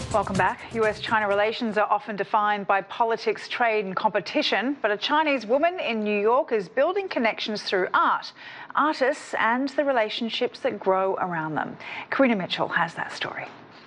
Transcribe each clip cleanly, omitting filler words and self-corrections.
Welcome back. US-China relations are often defined by politics, trade and competition, but a Chinese woman in New York is building connections through art, artists and the relationships that grow around them. Karina Mitchell has that story.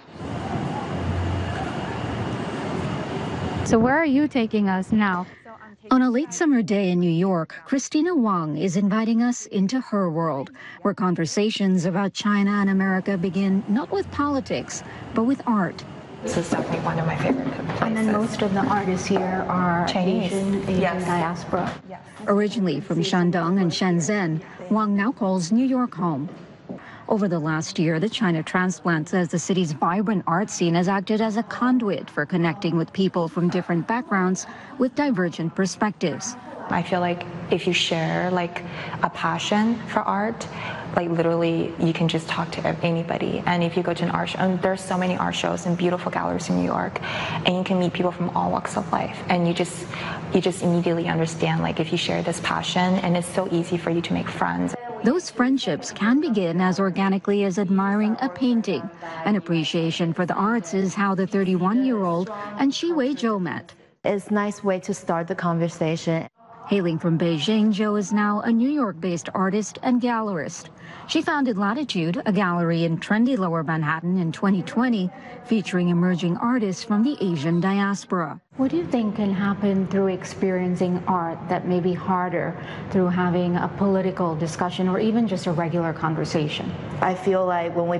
So where are you taking us now? On a late summer day in New York, Christina Wang is inviting us into her world, where conversations about China and America begin not with politics, but with art. This is definitely one of my favorite places. And then most of the artists here are Chinese. Asian Yes. diaspora. Yes. Originally from Shandong and Shenzhen, Wang now calls New York home. Over the last year, the China transplant says the city's vibrant art scene has acted as a conduit for connecting with people from different backgrounds with divergent perspectives. I feel like if you share like a passion for art, like literally you can just talk to anybody. And if you go to an art show, and there's so many art shows and beautiful galleries in New York, and you can meet people from all walks of life, and you just immediately understand, like, if you share this passion, and it's so easy for you to make friends. Those friendships can begin as organically as admiring a painting. An appreciation for the arts is how the 31-year-old and Shiwei Zhou met. It's a nice way to start the conversation. Hailing from Beijing, Zhou is now a New York-based artist and gallerist. She founded Latitude, a gallery in trendy Lower Manhattan, in 2020, featuring emerging artists from the Asian diaspora. What do you think can happen through experiencing art that may be harder through having a political discussion or even just a regular conversation? I feel like when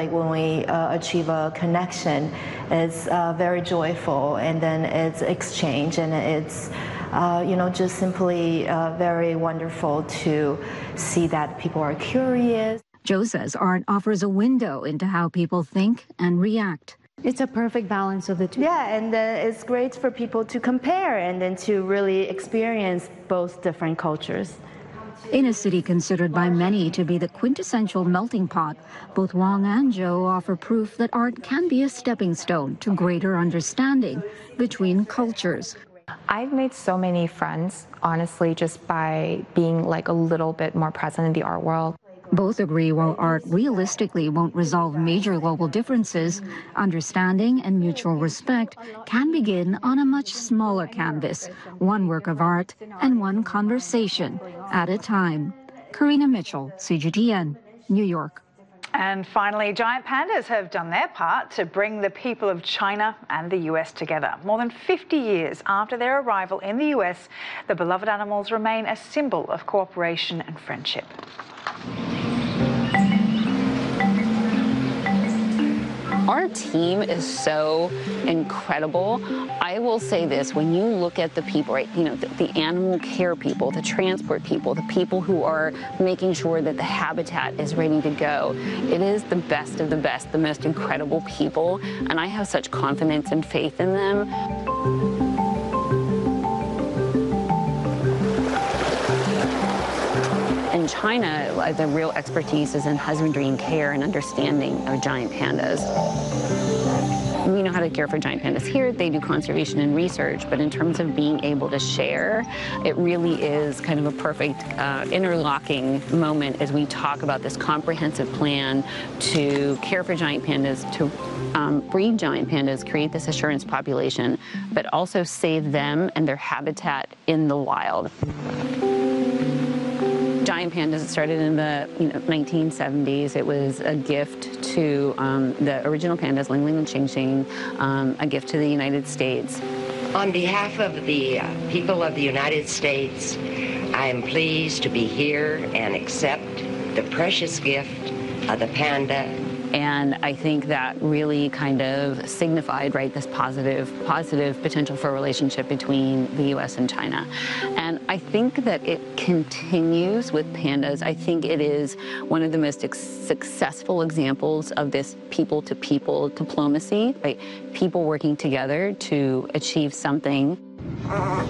we achieve a connection, it's very joyful, and then it's exchange, and it's just simply very wonderful to see that people are curious. Zhou says art offers a window into how people think and react. It's a perfect balance of the two. Yeah, and it's great for people to compare and then to really experience both different cultures. In a city considered by many to be the quintessential melting pot, both Wang and Zhou offer proof that art can be a stepping stone to greater understanding between cultures. I've made so many friends, honestly, just by being like a little bit more present in the art world. Both agree while art realistically won't resolve major global differences, understanding and mutual respect can begin on a much smaller canvas, one work of art and one conversation at a time. Karina Mitchell, CGTN, New York. And finally, giant pandas have done their part to bring the people of China and the US together. More than 50 years after their arrival in the US, the beloved animals remain a symbol of cooperation and friendship. Our team is so incredible. I will say this, when you look at the people, right, the animal care people, the transport people, the people who are making sure that the habitat is ready to go, it is the best of the best, the most incredible people, and I have such confidence and faith in them. In China, the real expertise is in husbandry and care and understanding of giant pandas. We know how to care for giant pandas here. They do conservation and research, but in terms of being able to share, it really is kind of a perfect interlocking moment as we talk about this comprehensive plan to care for giant pandas, to breed giant pandas, create this assurance population, but also save them and their habitat in the wild. Giant pandas started in the 1970s. It was a gift to the original pandas, Ling Ling and Xing Xing, a gift to the United States. On behalf of the people of the United States, I am pleased to be here and accept the precious gift of the panda. And I think that really kind of signified, right, this positive potential for a relationship between the U.S. and China. And I think that it continues with pandas. I think it is one of the most successful examples of this people-to-people diplomacy, right? People working together to achieve something.